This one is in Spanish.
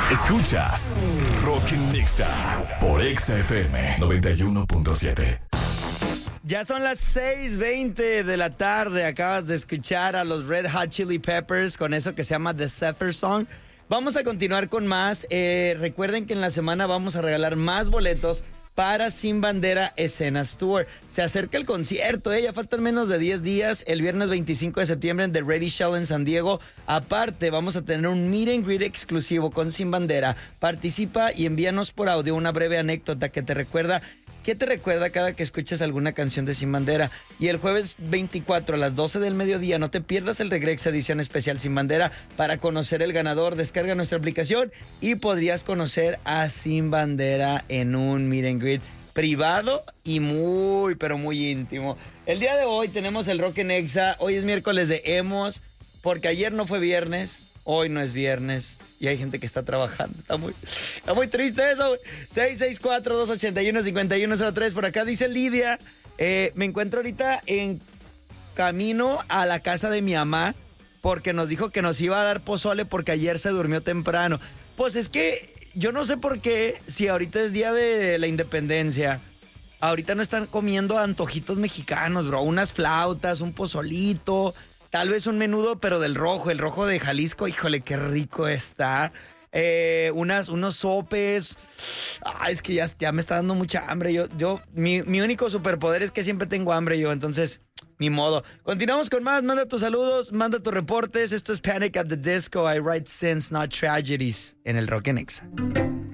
Escuchas Rock en Nexa por Exa FM 91.7. Ya son las 6:20 de la tarde. Acabas de escuchar a los Red Hot Chili Peppers con eso que se llama The Zephyr Song. Vamos a continuar con más. Recuerden que en la semana vamos a regalar más boletos para Sin Bandera Escenas Tour. Se acerca el concierto, ya faltan menos de 10 días, el viernes 25 de septiembre en The Ready Shell en San Diego. Aparte, vamos a tener un meet and greet exclusivo con Sin Bandera. Participa y envíanos por audio una breve anécdota que te recuerda. ¿Qué te recuerda cada que escuchas alguna canción de Sin Bandera? Y el jueves 24 a las 12 del mediodía, no te pierdas el Regrexa edición especial Sin Bandera para conocer el ganador. Descarga nuestra aplicación y podrías conocer a Sin Bandera en un meet and greet privado y muy, pero muy íntimo. El día de hoy tenemos el Rock en Exa. Hoy es miércoles de emos, porque ayer no fue viernes. Hoy no es viernes y hay gente que está trabajando. Está muy triste eso. 664-281-5103. Por acá dice Lidia. Me encuentro ahorita en camino a la casa de mi mamá porque nos dijo que nos iba a dar pozole porque ayer se durmió temprano. Pues es que yo no sé por qué, si ahorita es día de la independencia, ahorita no están comiendo antojitos mexicanos, bro. Unas flautas, un pozolito... Tal vez un menudo, pero el rojo de Jalisco, híjole, qué rico está. Unos sopes. Es que ya me está dando mucha hambre. Mi único superpoder es que siempre tengo hambre yo, entonces, ni modo. Continuamos con más. Manda tus saludos, manda tus reportes. Esto es Panic at the Disco. I write sins, not tragedies, en el Rock en Exa.